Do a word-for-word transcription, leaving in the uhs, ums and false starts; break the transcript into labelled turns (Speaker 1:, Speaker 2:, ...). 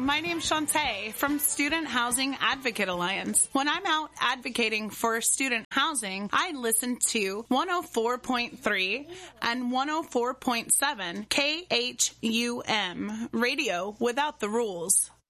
Speaker 1: my name's Shantae from Student Housing Advocate Alliance. When I'm out advocating for student housing, I listen to one oh four point three and one oh four point seven K H U M, Radio Without the Rules.